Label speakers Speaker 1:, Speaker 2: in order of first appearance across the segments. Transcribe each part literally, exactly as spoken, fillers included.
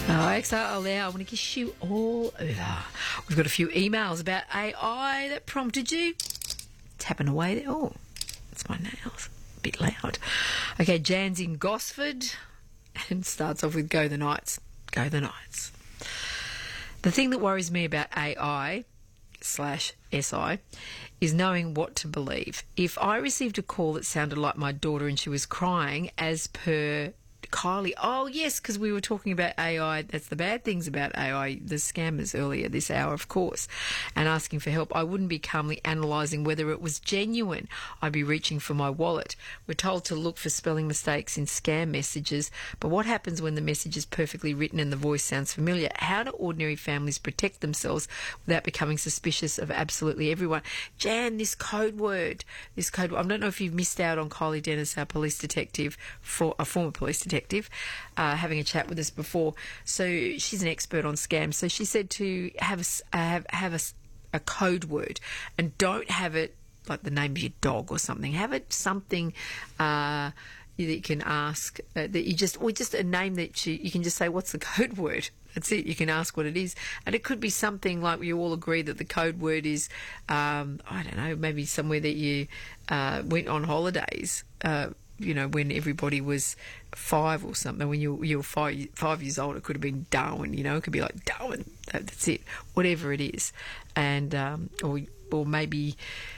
Speaker 1: Oh, X R L now, I want to kiss you all over. We've got a few emails about A I that prompted you. Tapping away there. Oh, it's my nails. A bit loud. Okay, Jan's in Gosford and starts off with Go the Knights. Go the Knights. The thing that worries me about A I slash S I is knowing what to believe. If I received a call that sounded like my daughter and she was crying as per Kylie, oh yes, because we were talking about A I, that's the bad things about A I, the scammers earlier this hour, of course, and asking for help, I wouldn't be calmly analysing whether it was genuine. I'd be reaching for my wallet. We're told to look for spelling mistakes in scam messages, but what happens when the message is perfectly written and the voice sounds familiar? How do ordinary families protect themselves without becoming suspicious of absolutely everyone? Jan, this code word, this code, I don't know if you've missed out on Kylie Dennis, our police detective, for a former police detective, Uh, having a chat with us before. So she's an expert on scams. So she said to have a, uh, have, have a, a code word, and don't have it like the name of your dog or something. Have it something uh, that you can ask, uh, that you just, or just a name that you, you can just say, what's the code word? That's it. You can ask what it is. And it could be something like you all agree that the code word is, um, I don't know, maybe somewhere that you uh, went on holidays, uh, you know, when everybody was five or something, when you, you were five, five years old, it could have been Darwin, you know, it could be like Darwin, that's it, whatever it is. And, um, or, or maybe,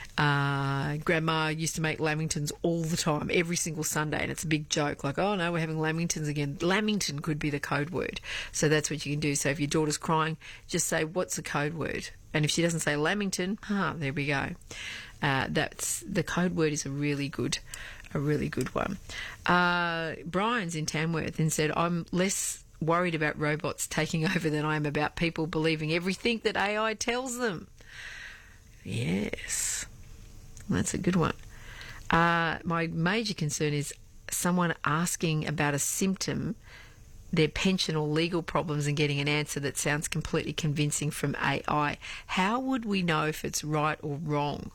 Speaker 1: uh, Grandma used to make lamingtons all the time, every single Sunday, and it's a big joke, like, oh no, we're having lamingtons again. Lamington could be the code word. So that's what you can do. So if your daughter's crying, just say, what's the code word? And if she doesn't say Lamington, ah, there we go. Uh, that's, the code word is a really good A really good one. Uh, Brian's in Tamworth and said, I'm less worried about robots taking over than I am about people believing everything that A I tells them. Yes, that's a good one. Uh, my major concern is someone asking about a symptom, their pension or legal problems, and getting an answer that sounds completely convincing from A I. How would we know if it's right or wrong?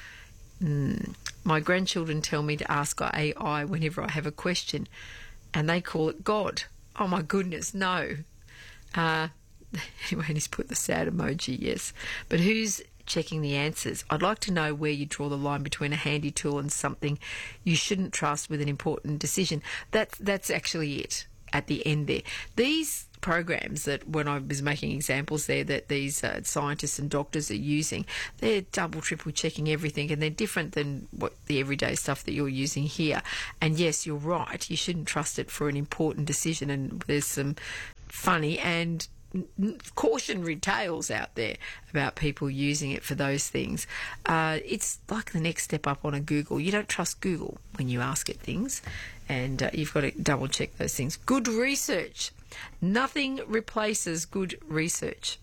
Speaker 1: Mm. My grandchildren tell me to ask A I whenever I have a question, and they call it God. Oh my goodness, no. Uh, anyway, he's put the sad emoji, yes. But who's checking the answers? I'd like to know where you draw the line between a handy tool and something you shouldn't trust with an important decision. That's, that's actually it at the end there. These programs that, when I was making examples there, that these uh, scientists and doctors are using, they're double, triple checking everything, and they're different than what the everyday stuff that you're using here. And yes, you're right, you shouldn't trust it for an important decision, and there's some funny and cautionary tales out there about people using it for those things. Uh, it's like the next step up on a Google. You don't trust Google when you ask it things, and uh, you've got to double check those things. Good research. Nothing replaces good research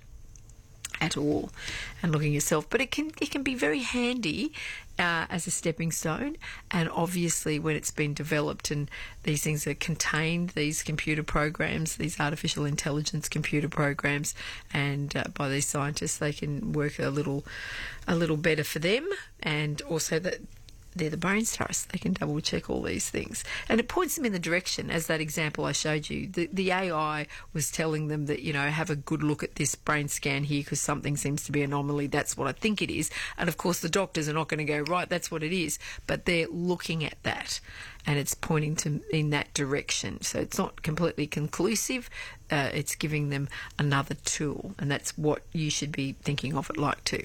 Speaker 1: at all, and looking yourself, but it can it can be very handy uh, as a stepping stone. And obviously when it's been developed and these things are contained, these computer programs, these artificial intelligence computer programs, and uh, by these scientists, they can work a little a little better for them, and also that they're the brains trust. They can double check all these things. And it points them in the direction, as that example I showed you. The, the A I was telling them that, you know, have a good look at this brain scan here because something seems to be an anomaly. That's what I think it is. And of course the doctors are not going to go, right, that's what it is. But they're looking at that, and it's pointing to in that direction. So it's not completely conclusive. Uh, it's giving them another tool, and that's what you should be thinking of it like too.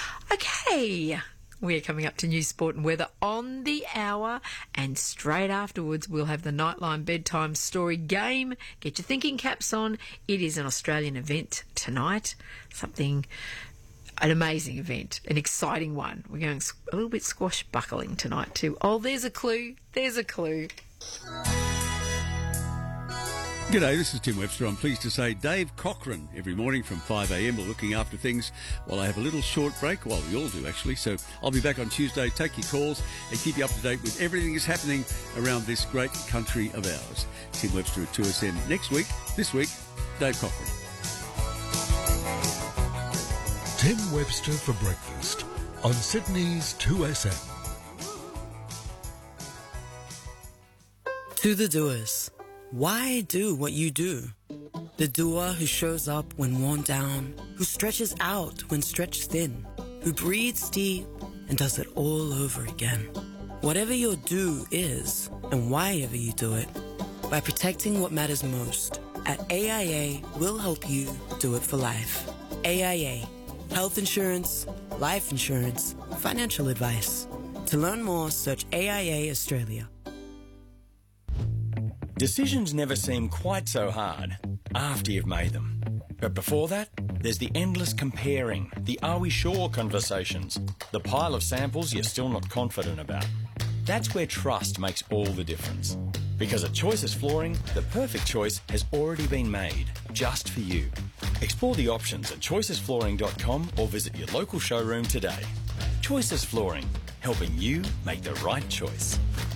Speaker 1: Okay. We're coming up to news, sport and weather on the hour, and straight afterwards we'll have the Nightline Bedtime Story game. Get your thinking caps on. It is an Australian event tonight, something, an amazing event, an exciting one. We're going a little bit squashbuckling tonight too. Oh, there's a clue. There's a clue.
Speaker 2: G'day, this is Tim Webster. I'm pleased to say Dave Cochran every morning from five a m We're looking after things while I have a little short break. Well, we all do, actually. So I'll be back on Tuesday, take your calls and keep you up to date with everything that's happening around this great country of ours. Tim Webster at two S M next week. This week, Dave Cochran.
Speaker 3: Tim Webster for breakfast on Sydney's two S M.
Speaker 4: To the doers. Why do what you do? The doer who shows up when worn down, who stretches out when stretched thin, who breathes deep and does it all over again. Whatever your do is, and why ever you do it, by protecting what matters most, at A I A, we'll help you do it for life. A I A. Health insurance, life insurance, financial advice. To learn more, search A I A Australia.
Speaker 5: Decisions never seem quite so hard after you've made them. But before that, there's the endless comparing, the are we sure conversations, the pile of samples you're still not confident about. That's where trust makes all the difference. Because at Choices Flooring, the perfect choice has already been made, just for you. Explore the options at choices flooring dot com or visit your local showroom today. Choices Flooring, helping you make the right choice.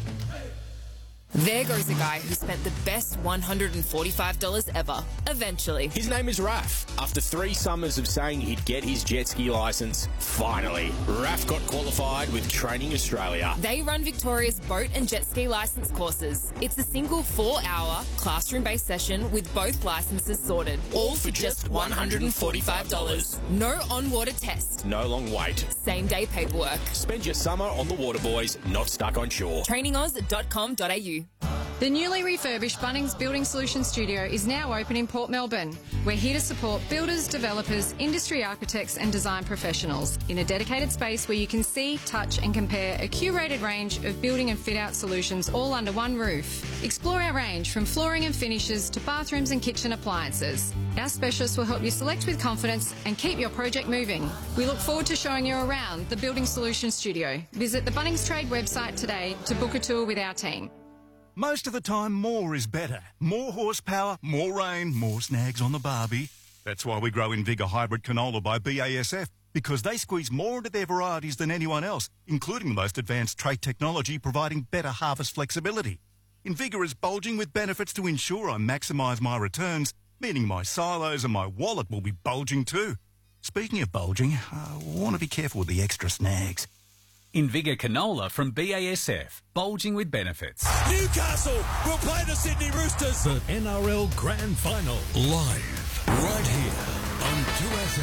Speaker 6: There goes a guy who spent the best one hundred forty-five dollars ever, eventually.
Speaker 7: His name is Raf. After three summers of saying he'd get his jet ski licence, finally, Raf got qualified with Training Australia.
Speaker 6: They run Victoria's boat and jet ski licence courses. It's a single four-hour classroom-based session with both licences sorted, all for just one hundred forty-five dollars. No on-water test.
Speaker 7: No long wait.
Speaker 6: Same-day paperwork.
Speaker 7: Spend your summer on the water, boys, not stuck on shore.
Speaker 6: training oz dot com dot a u.
Speaker 8: The newly refurbished Bunnings Building Solutions Studio is now open in Port Melbourne. We're here to support builders, developers, industry architects and design professionals in a dedicated space where you can see, touch and compare a curated range of building and fit-out solutions all under one roof. Explore our range from flooring and finishes to bathrooms and kitchen appliances. Our specialists will help you select with confidence and keep your project moving. We look forward to showing you around the Building Solutions Studio. Visit the Bunnings Trade website today to book a tour with our team.
Speaker 9: Most of the time, more is better. More horsepower, more rain, more snags on the barbie. That's why we grow Invigor Hybrid Canola by B A S F, because they squeeze more into their varieties than anyone else, including the most advanced trait technology providing better harvest flexibility. Invigor is bulging with benefits to ensure I maximise my returns, meaning my silos and my wallet will be bulging too. Speaking of bulging, I want to be careful with the extra snags.
Speaker 10: Invigor Canola from B A S F, bulging with benefits.
Speaker 11: Newcastle will play the Sydney Roosters.
Speaker 3: The N R L Grand Final, live, right here on two S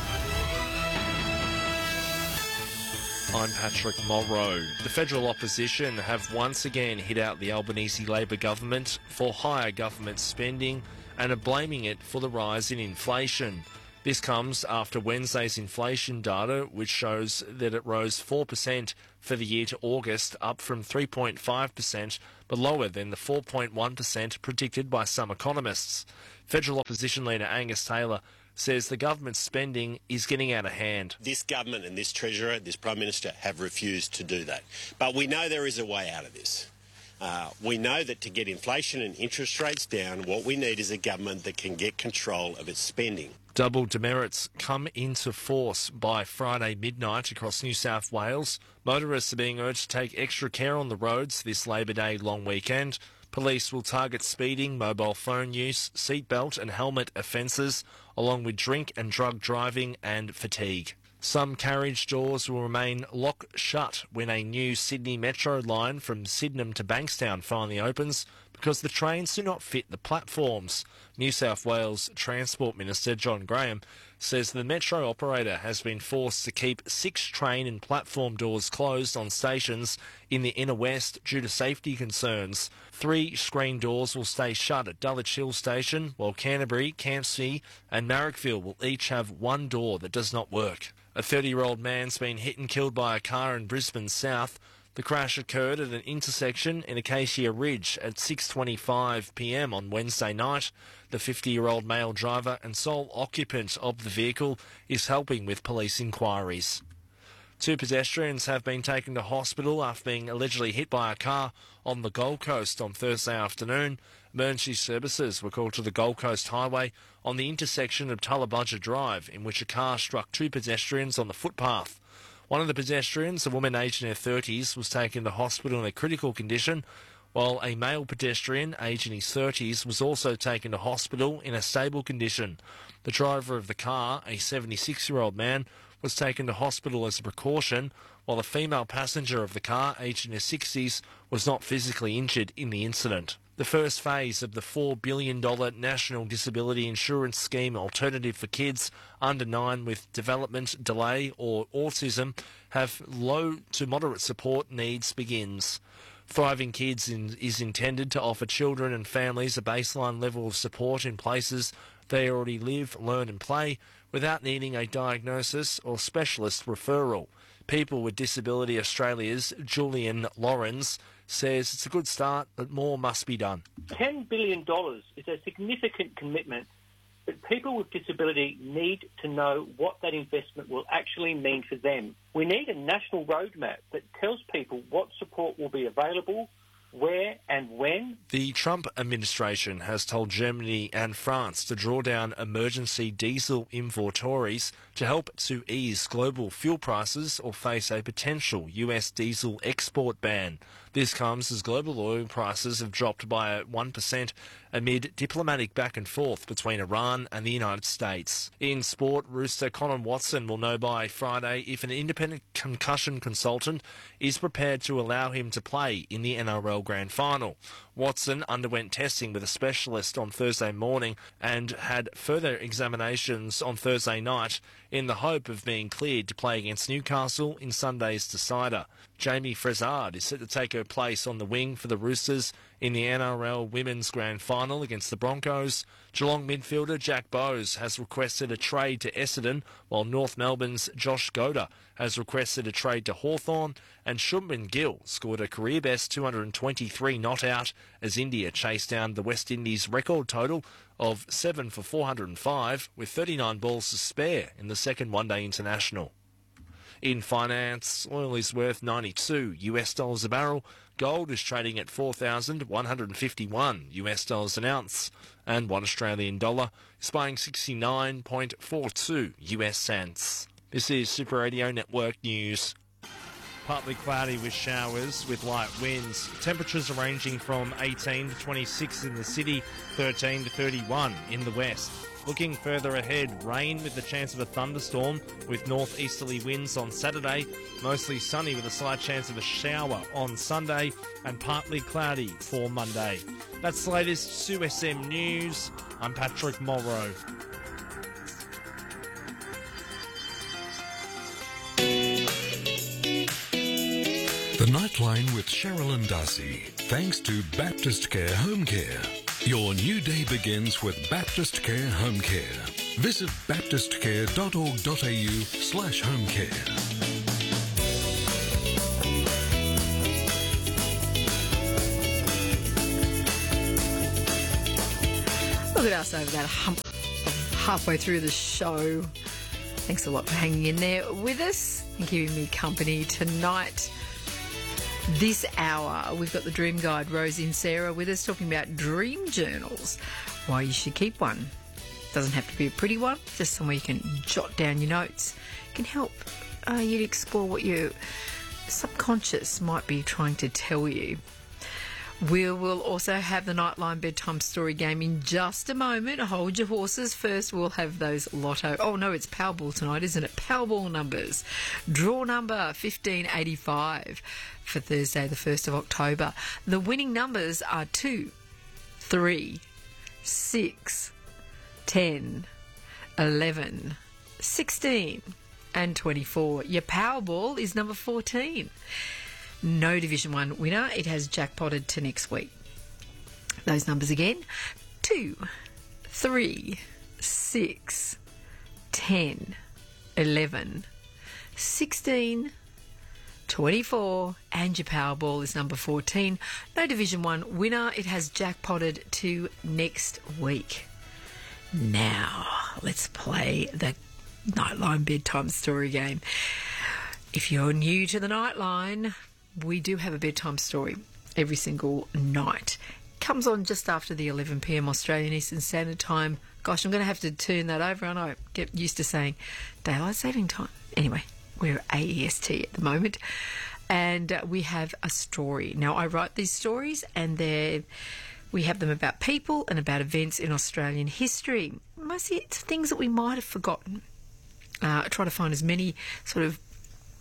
Speaker 3: M.
Speaker 12: I'm Patrick Morrow. The federal opposition have once again hit out the Albanese Labor government for higher government spending and are blaming it for the rise in inflation. This comes after Wednesday's inflation data, which shows that it rose four percent for the year to August, up from three point five percent, but lower than the four point one percent predicted by some economists. Federal opposition leader Angus Taylor says the government's spending is getting out of hand.
Speaker 13: This government and this Treasurer, this Prime Minister, have refused to do that. But we know there is a way out of this. Uh, we know that to get inflation and interest rates down, what we need is a government that can get control of its spending.
Speaker 12: Double demerits come into force by Friday midnight across New South Wales. Motorists are being urged to take extra care on the roads this Labor Day long weekend. Police will target speeding, mobile phone use, seatbelt and helmet offences, along with drink and drug driving and fatigue. Some carriage doors will remain lock shut when a new Sydney Metro line from Sydenham to Bankstown finally opens because the trains do not fit the platforms. New South Wales Transport Minister John Graham says the Metro operator has been forced to keep six train and platform doors closed on stations in the inner west due to safety concerns. Three screen doors will stay shut at Dulwich Hill Station, while Canterbury, Campsie and Marrickville will each have one door that does not work. A thirty-year-old man's been hit and killed by a car in Brisbane South. The crash occurred at an intersection in Acacia Ridge at six twenty-five p m on Wednesday night. The fifty-year-old male driver and sole occupant of the vehicle is helping with police inquiries. Two pedestrians have been taken to hospital after being allegedly hit by a car on the Gold Coast on Thursday afternoon. Emergency services were called to the Gold Coast Highway on the intersection of Tullabudger Drive, in which a car struck two pedestrians on the footpath. One of the pedestrians, a woman aged in her thirties, was taken to hospital in a critical condition, while a male pedestrian aged in his thirties was also taken to hospital in a stable condition. The driver of the car, a seventy-six-year-old man, was taken to hospital as a precaution, while the female passenger of the car, aged in her sixties, was not physically injured in the incident. The first phase of the four billion dollars National Disability Insurance Scheme Alternative for Kids under nine with development delay or autism have low to moderate support needs begins. Thriving Kids in, is intended to offer children and families a baseline level of support in places they already live, learn and play without needing a diagnosis or specialist referral. People with Disability Australia's Julian Lawrence says it's a good start, but more must be done.
Speaker 14: ten billion dollars is a significant commitment, but people with disability need to know what that investment will actually mean for them. We need a national roadmap that tells people what support will be available, where and when.
Speaker 12: The Trump administration has told Germany and France to draw down emergency diesel inventories to help to ease global fuel prices or face a potential U S diesel export ban. This comes as global oil prices have dropped by one percent amid diplomatic back and forth between Iran and the United States. In sport, Rooster Connor Watson will know by Friday if an independent concussion consultant is prepared to allow him to play in the N R L Grand Final. Watson underwent testing with a specialist on Thursday morning and had further examinations on Thursday night in the hope of being cleared to play against Newcastle in Sunday's decider. Jamie Frezard is set to take her place on the wing for the Roosters in the N R L Women's Grand Final against the Broncos. Geelong midfielder Jack Bowes has requested a trade to Essendon, while North Melbourne's Josh Goda has requested a trade to Hawthorn, and Shubman Gill scored a career-best two hundred twenty-three not out as India chased down the West Indies record total of seven for four hundred five with thirty-nine balls to spare in the second one-day international. In finance, oil is worth ninety-two U S dollars a barrel. Gold is trading at four thousand one hundred fifty-one U S dollars an ounce, and one Australian dollar is buying sixty-nine point four two U S cents. This is Super Radio Network News. Partly cloudy with showers with light winds. Temperatures are ranging from eighteen to twenty-six in the city, thirteen to thirty-one in the west. Looking further ahead, rain with the chance of a thunderstorm with northeasterly winds on Saturday, mostly sunny with a slight chance of a shower on Sunday, and partly cloudy for Monday. That's the latest two S M News. I'm Patrick Morrow.
Speaker 3: The Nightline with Cheryl and Darcy, thanks to Baptist Care Home Care. Your new day begins with Baptist Care Home Care. Visit baptistcare dot org dot a u slash home care.
Speaker 1: Look at us over that hump halfway through the show. Thanks a lot for hanging in there with us and keeping me company tonight. This hour, we've got the Dream Guide, Rosie and Sarah, with us talking about dream journals, why you should keep one. Doesn't have to be a pretty one, just somewhere you can jot down your notes. It can help uh, you to explore what your subconscious might be trying to tell you. We will also have the Nightline Bedtime Story game in just a moment. Hold your horses. First, we'll have those lotto. Oh, no, it's Powerball tonight, isn't it? Powerball numbers. Draw number fifteen eighty-five for Thursday, the first of October. The winning numbers are two, three, six, ten, eleven, sixteen, and twenty-four. Your Powerball is number fourteen. No Division one winner. It has jackpotted to next week. Those numbers again: two, three, six, ten, eleven, sixteen, twenty-four, and your Powerball is number fourteen. No Division one winner. It has jackpotted to next week. Now, let's play the Nightline Bedtime Story game. If you're new to the Nightline, we do have a bedtime story every single night. Comes on just after the eleven p m Australian Eastern Standard Time. Gosh, I'm going to have to turn that over. I know, get used to saying Daylight Saving Time. Anyway, we're A E S T at the moment. And uh, we have a story. Now, I write these stories and they're, we have them about people and about events in Australian history. Mostly it's things that we might have forgotten. Uh, I try to find as many sort of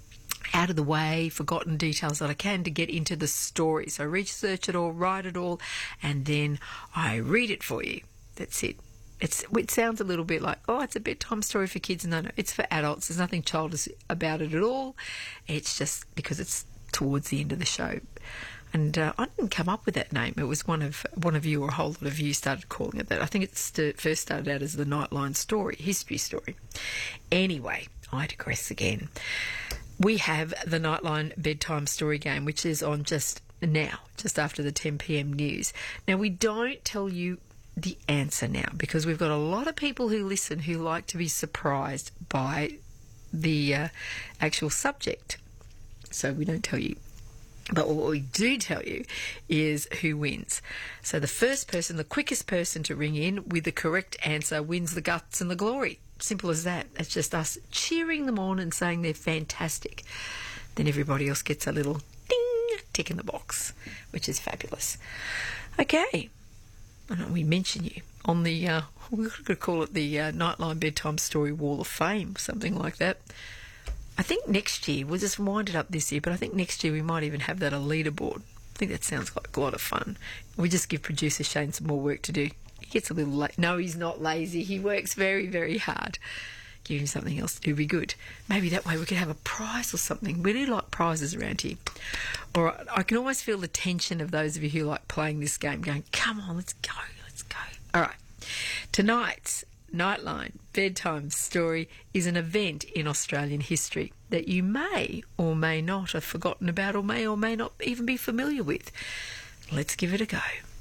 Speaker 1: out of the way, forgotten details that I can to get into the story. So I research it all, write it all, and then I read it for you. That's it. It's, it sounds a little bit like, oh, it's a bedtime story for kids. No, no, it's for adults. There's nothing childish about it at all. It's just because it's towards the end of the show. And uh, I didn't come up with that name. It was one of one of you, or a whole lot of you, started calling it that. I think it st- first started out as the Nightline story, history story. Anyway, I digress again. We have the Nightline bedtime story game, which is on just now, just after the ten p.m. news. Now, we don't tell you the answer now because we've got a lot of people who listen who like to be surprised by the uh, actual subject. So we don't tell you. But what we do tell you is who wins. So the first person, the quickest person to ring in with the correct answer wins the guts and the glory. Simple as that. It's just us cheering them on and saying they're fantastic. Then everybody else gets a little ding, tick in the box, which is fabulous. Okay. I know we mention you on the, uh, we're going to call it the uh, Nightline Bedtime Story Wall of Fame, something like that. I think next year, we'll just wind it up this year, but I think next year we might even have that a leaderboard. I think that sounds like a lot of fun. We just give producer Shane some more work to do. He gets a little la- no, he's not lazy. He works very, very hard. Give him something else to do, be good. Maybe that way we could have a prize or something. We do like prizes around here. Or I can almost feel the tension of those of you who like playing this game going, come on, let's go, let's go. All right. Tonight's Nightline Bedtime Story is an event in Australian history that you may or may not have forgotten about or may or may not even be familiar with. Let's give it a go.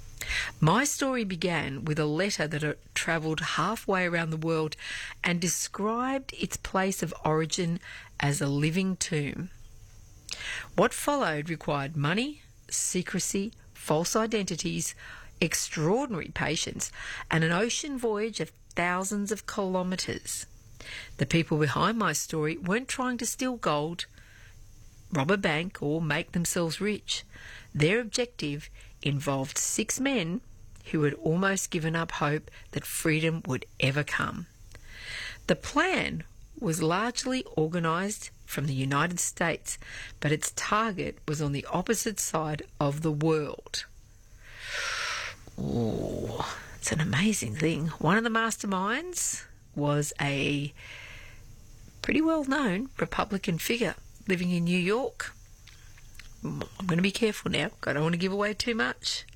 Speaker 1: My story began with a letter that had travelled halfway around the world and described its place of origin as a living tomb. What followed required money, secrecy, false identities, extraordinary patience, and an ocean voyage of thousands of kilometres. The people behind my story weren't trying to steal gold, rob a bank, or make themselves rich. Their objective involved six men who had almost given up hope that freedom would ever come. The plan was largely organised from the United States, but its target was on the opposite side of the world. Oh, it's an amazing thing. One of the masterminds was a pretty well-known Republican figure living in New York. I'm going to be careful now. I don't want to give away too much.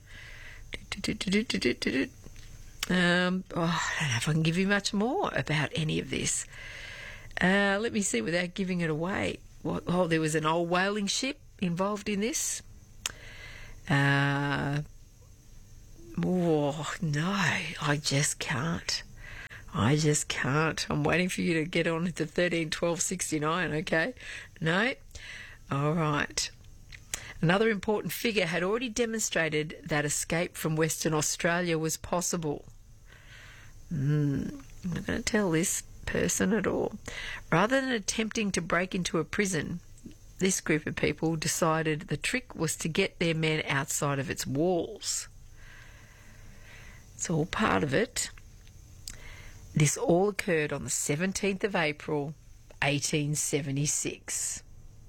Speaker 1: Um, oh, I don't know if I can give you much more about any of this. Uh, let me see without giving it away. What, oh, there was an old whaling ship involved in this. Uh, oh, no, I just can't. I just can't. I'm waiting for you to get on to thirteen twelve sixty-nine, okay? No? All right. Another important figure had already demonstrated that escape from Western Australia was possible. Mm, I'm not going to tell this person at all. Rather than attempting to break into a prison, this group of people decided the trick was to get their men outside of its walls. It's all part of it. This all occurred on the seventeenth of April, eighteen seventy-six.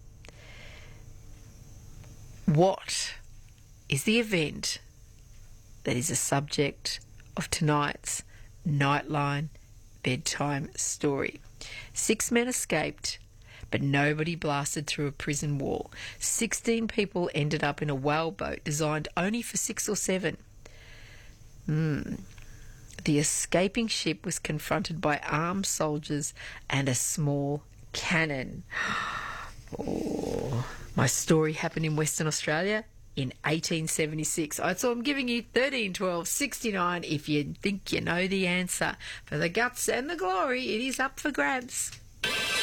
Speaker 1: What is the event that is the subject of tonight's Nightline Bedtime Story? Six men escaped, but nobody blasted through a prison wall. Sixteen people ended up in a whaleboat designed only for six or seven. Hmm. The escaping ship was confronted by armed soldiers and a small cannon. Oh, my story happened in Western Australia in eighteen seventy-six. So I'm giving you thirteen twelve sixty-nine if you think you know the answer. For the guts and the glory, it is up for grabs.